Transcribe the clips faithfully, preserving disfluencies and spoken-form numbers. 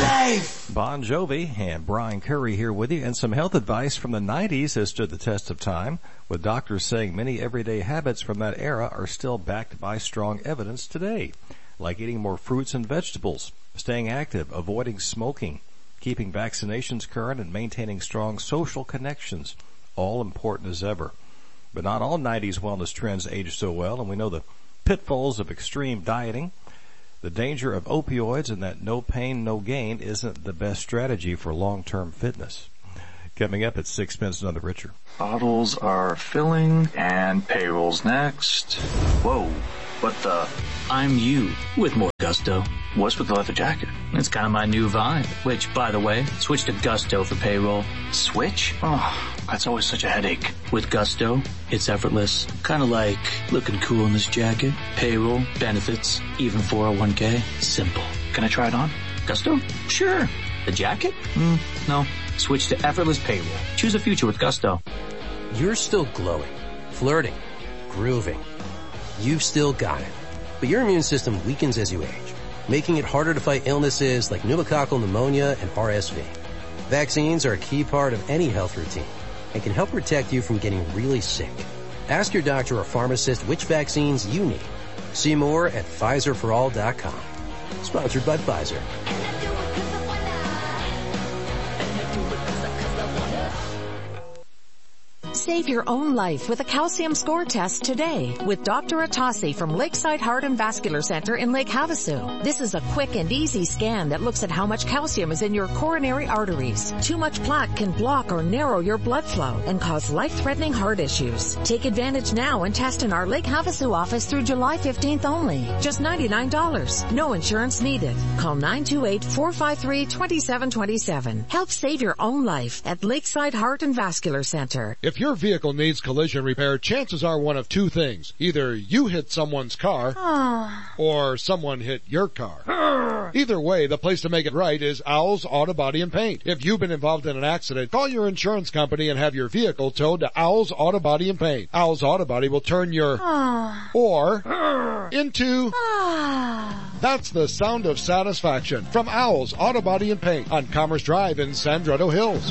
life! Bon Jovi and Brian Curry here with you, and some health advice from the nineties has stood the test of time, with doctors saying many everyday habits from that era are still backed by strong evidence today, like eating more fruits and vegetables, staying active, avoiding smoking, keeping vaccinations current, and maintaining strong social connections, all important as ever. But not all nineties wellness trends age so well, and we know the pitfalls of extreme dieting, the danger of opioids, and that no pain, no gain isn't the best strategy for long-term fitness. Coming up at six minutes, another Richer. Bottles are filling and payroll's next. Whoa, what the? I'm you with more gusto. What's with the leather jacket? It's kind of my new vibe, which, by the way, switch to Gusto for payroll. Switch? Oh, that's always such a headache. With Gusto, it's effortless. Kind of like looking cool in this jacket. Payroll, benefits, even four oh one k. Simple. Can I try it on? Gusto? Sure. The jacket? Mm, no. Switch to effortless payroll. Choose a future with Gusto. You're still glowing, flirting, grooving. You've still got it. But your immune system weakens as you age, making it harder to fight illnesses like pneumococcal pneumonia and R S V. Vaccines are a key part of any health routine and can help protect you from getting really sick. Ask your doctor or pharmacist which vaccines you need. See more at Pfizer for all dot com. Sponsored by Pfizer. Save your own life with a calcium score test today with Doctor Atassi from Lakeside Heart and Vascular Center in Lake Havasu. This is a quick and easy scan that looks at how much calcium is in your coronary arteries. Too much plaque can block or narrow your blood flow and cause life-threatening heart issues. Take advantage now and test in our Lake Havasu office through July fifteenth only. Just ninety-nine dollars. No insurance needed. Call nine two eight, four five three, two seven two seven. Help save your own life at Lakeside Heart and Vascular Center. If your vehicle needs collision repair, chances are one of two things. Either you hit someone's car, or someone hit your car. Either way, the place to make it right is Owl's Auto Body and Paint. If you've been involved in an accident, call your insurance company and have your vehicle towed to Owl's Auto Body and Paint. Owl's Auto Body will turn your or into that's the sound of satisfaction from Owl's Auto Body and Paint on Commerce Drive in San Drudo Hills.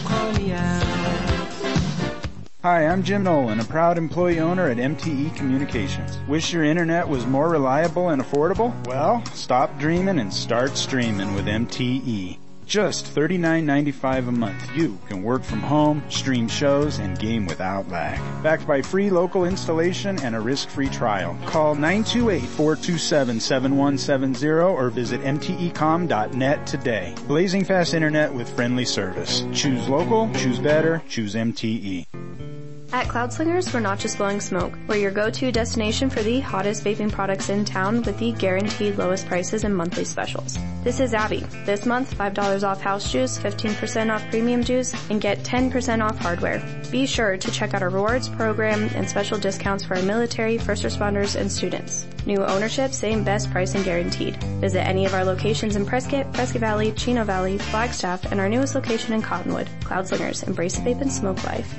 Hi, I'm Jim Nolan, a proud employee owner at M T E Communications. Wish your internet was more reliable and affordable? Well, stop dreaming and start streaming with M T E. Just thirty-nine ninety-five a month. You can work from home, stream shows, and game without lag. Backed by free local installation and a risk-free trial. Call nine two eight, four two seven, seven one seven zero or visit m t e com dot net today. Blazing fast internet with friendly service. Choose local, choose better, choose M T E. At Cloud Slingers, we're not just blowing smoke. We're your go-to destination for the hottest vaping products in town with the guaranteed lowest prices and monthly specials. This is Abby. This month, five dollars off house juice, fifteen percent off premium juice, and get ten percent off hardware. Be sure to check out our rewards program and special discounts for our military, first responders, and students. New ownership, same best pricing guaranteed. Visit any of our locations in Prescott, Prescott Valley, Chino Valley, Flagstaff, and our newest location in Cottonwood. Cloud Slingers, embrace the vape and smoke life.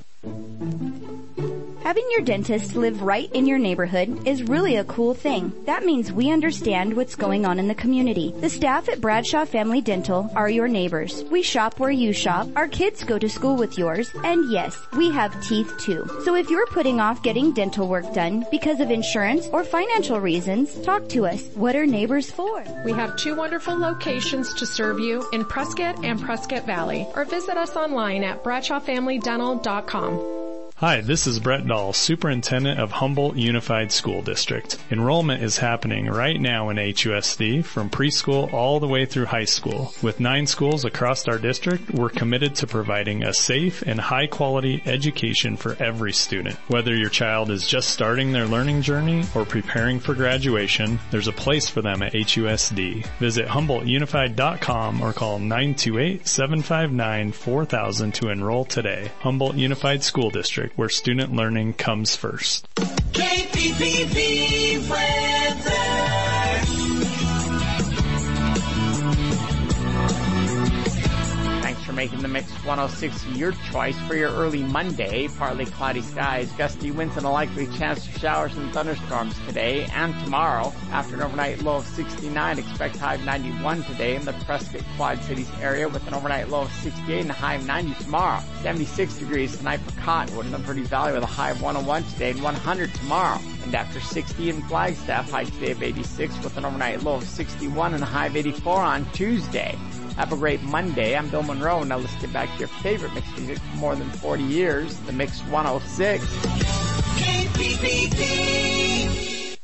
Having your dentist live right in your neighborhood is really a cool thing. That means we understand what's going on in the community. The staff at Bradshaw Family Dental are your neighbors. We shop where you shop. Our kids go to school with yours. And yes, we have teeth too. So if you're putting off getting dental work done because of insurance or financial reasons, talk to us. What are neighbors for? We have two wonderful locations to serve you in Prescott and Prescott Valley. Or visit us online at bradshaw family dental dot com. Hi, this is Brett Dahl, Superintendent of Humboldt Unified School District. Enrollment is happening right now in H U S D from preschool all the way through high school. With nine schools across our district, we're committed to providing a safe and high-quality education for every student. Whether your child is just starting their learning journey or preparing for graduation, there's a place for them at H U S D. Visit humboldt unified dot com or call nine two eight, seven five nine, four thousand to enroll today. Humboldt Unified School District, where student learning comes first. K P P V weather. Thanks for making the Mix one oh six your choice for your early Monday. Partly cloudy skies, gusty winds, and a likely chance for showers and thunderstorms today and tomorrow. After an overnight low of sixty-nine, expect high of ninety-one today in the Prescott Quad Cities area with an overnight low of sixty-eight and a high of ninety tomorrow. seventy-six degrees tonight for Cottonwood in the Purdy Valley with a high of one oh one today and one hundred tomorrow. And after sixty in Flagstaff, high today of eighty-six with an overnight low of sixty-one and a high of eighty-four on Tuesday. Have a great Monday. I'm Bill Monroe. Now let's get back to your favorite mixed music for more than forty years, the Mix one oh six. K P P P.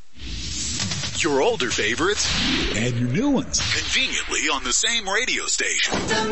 Your older favorites and your new ones conveniently on the same radio station.